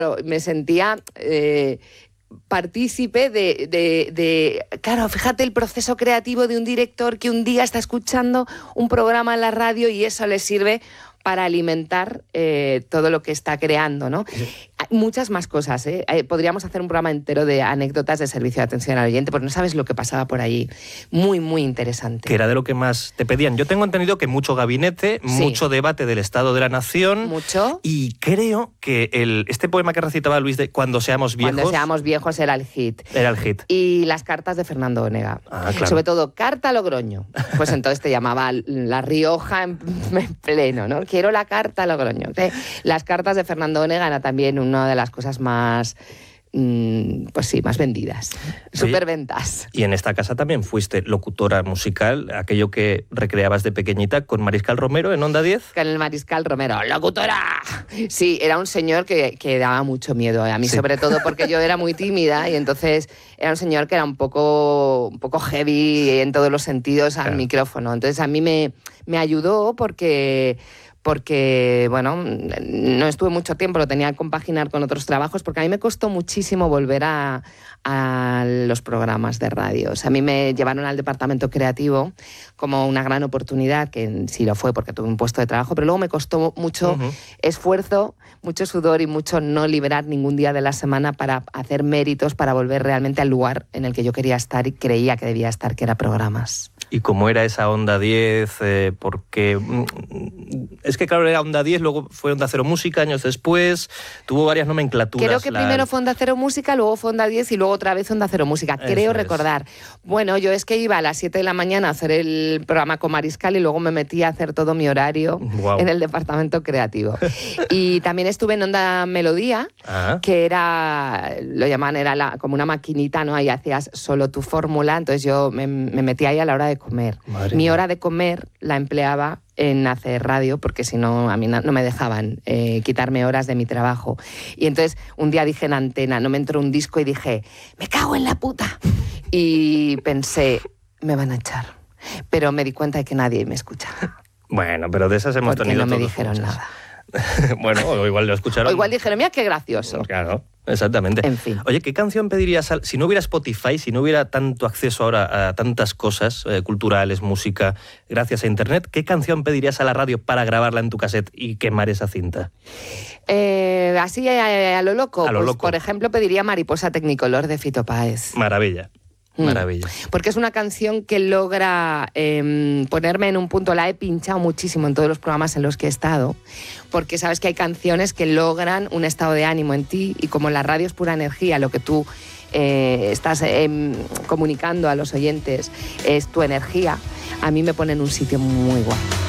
me sentía partícipe claro, fíjate el proceso creativo de un director que un día está escuchando un programa en la radio y eso le sirve para alimentar todo lo que está creando, ¿no? Sí. Muchas más cosas, ¿eh? Podríamos hacer un programa entero de anécdotas de servicio de atención al oyente, porque no sabes lo que pasaba por allí. Muy, muy interesante. Que era de lo que más te pedían. Yo tengo entendido que mucho gabinete, sí, mucho debate del estado de la nación. Mucho. Y creo que este poema que recitaba Luis de Cuando seamos viejos... Cuando seamos viejos era el hit. Era el hit. Y las cartas de Fernando Onega. Claro. Sobre todo, carta a Logroño. Pues entonces te llamaba La Rioja en pleno, ¿no? Quiero la carta a Logroño. Las cartas de Fernando Onega era también una de las cosas más, pues sí, más vendidas. Superventas. Y en esta casa también fuiste locutora musical, aquello que recreabas de pequeñita con Mariscal Romero en Onda 10. Con el Mariscal Romero, ¡locutora! Sí, era un señor que daba mucho miedo a mí, sí, sobre todo porque yo era muy tímida y entonces era un señor que era un poco heavy en todos los sentidos al micrófono. Entonces a mí me ayudó porque, bueno, no estuve mucho tiempo, lo tenía que compaginar con otros trabajos, porque a mí me costó muchísimo volver a los programas de radio. O sea, a mí me llevaron al departamento creativo como una gran oportunidad, que sí lo fue porque tuve un puesto de trabajo, pero luego me costó mucho esfuerzo, mucho sudor y mucho no liberar ningún día de la semana para hacer méritos, para volver realmente al lugar en el que yo quería estar y creía que debía estar, que era programas. ¿Y cómo era esa Onda 10? Porque es que claro, era Onda 10, luego fue Onda Cero Música años después, tuvo varias nomenclaturas. Creo que primero fue Onda Cero Música, luego fue Onda 10 y luego otra vez Onda Cero Música, creo recordar. Bueno, yo es que iba a las 7 de la mañana a hacer el programa con Mariscal y luego me metí a hacer todo mi horario en el departamento creativo. Y también estuve en Onda Melodía, que era, lo llamaban, era como una maquinita, ¿no? Ahí hacías solo tu fórmula, entonces yo me metí ahí a la hora de comer. Mi hora de comer la empleaba en hacer radio, porque si no, a mí no me dejaban quitarme horas de mi trabajo. Y entonces un día dije en antena, no me entró un disco y dije, me cago en la puta. Y pensé, me van a echar. Pero me di cuenta de que nadie me escuchaba. Bueno, pero de esas hemos tenido todos. Porque no me dijeron nada. Bueno, o igual lo escucharon. O igual dijeron, mira qué gracioso. Claro, exactamente. En fin. Oye, ¿qué canción pedirías si no hubiera Spotify, si no hubiera tanto acceso ahora a tantas cosas culturales, música, gracias a Internet, qué canción pedirías a la radio para grabarla en tu cassette y quemar esa cinta? Así a lo loco. A lo loco. Por ejemplo, pediría Mariposa Tecnicolor de Fito Páez. Maravilla. Maravilla. Porque es una canción que logra ponerme en un punto, la he pinchado muchísimo en todos los programas en los que he estado, porque sabes que hay canciones que logran un estado de ánimo en ti y como la radio es pura energía, lo que tú estás comunicando a los oyentes es tu energía, a mí me pone en un sitio muy guapo.